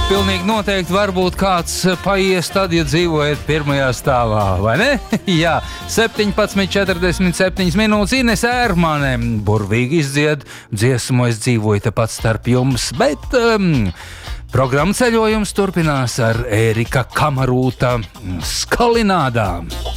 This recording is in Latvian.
Pilnīgi noteikti varbūt kāds paies tad, ja dzīvojat pirmajā stāvā, vai ne? Jā, 17:47 minūtes Ines Ērmane burvīgi izdzied dziesmu Es dzīvoju tepat starp jums, bet programma ceļojums turpinās ar Ērika Kamarūta Skalinādām.